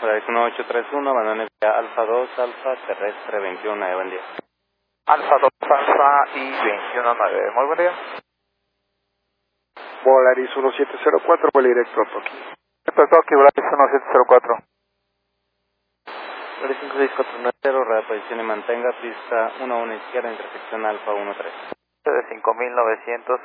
Volaris 1831, abandone vía Alfa 2, Alfa terrestre 21, buen día. Alfa 2, Alfa y 21-9, muy buen día. Volaris 1704, vuelo directo a Toki. Directo a Toki, Volaris 1704. Volaris 56490, reaposición y mantenga, pista 11 izquierda, intersección Alfa 13. De 5900.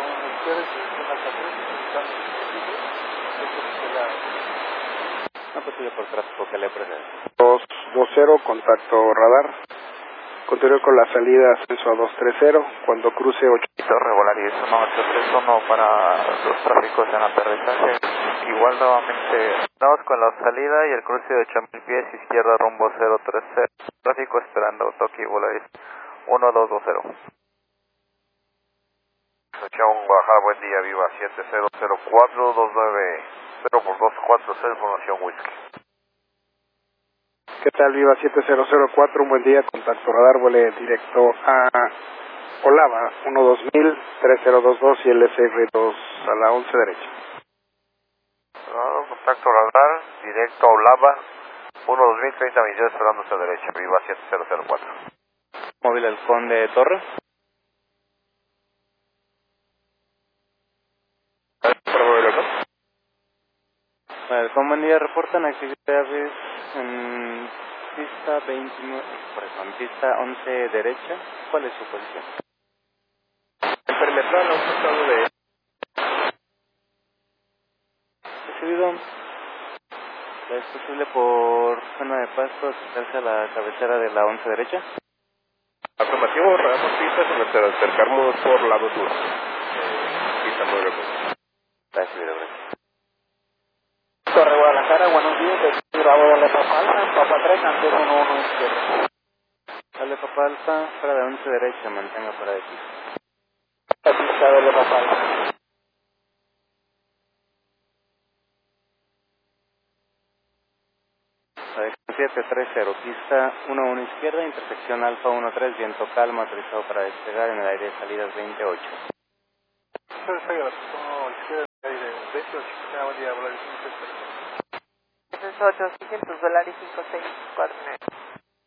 No posible por tráfico que le presente. 220, contacto radar. Continúe con la salida ascenso a 230, cuando cruce 8. Torre Volaris 1831 para los tráficos en aterrizaje. Igual nuevamente, estamos con la salida y el cruce de 8000 pies, izquierda rumbo 030. Tráfico esperando Toki Volaris 1220. Bajar, buen día, Viva 7004 29 0 por 240, información whisky. ¿Qué tal, Viva 7004? Un buen día, contacto radar, vuele directo a Olava 12000 3022 y el SR2 a la 11 derecha. Contacto radar, directo a Olava 12000 30 millones esperándose a derecha, Viva 7004. Móvil El Conde Torre. Con buen día, reportan actividades en pista 29, perdón, pista 11 derecha. ¿Cuál es su posición? El perimetral, un estado de... Recibido. ¿Es posible por zona de pasto acercarse a la cabecera de la 11 derecha? Afirmativo, rodamos pistas, nos acercamos por lado sur. Pista 9. Recibido, gracias. Torre Guadalajara, buenos días. Bravo de Alfa Alfa, Papa 3, antena 11 izquierda. Dale Papa Alfa, fuera de 11 derecha, mantenga fuera de pista. La pista de Papa Alfa. 730, pista 11 izquierda, intersección Alfa 13, viento calmo, autorizado para despegar en el aire de salidas 28. Izquierda, aire 28, buen día, Volaris 800, Volaris 5649.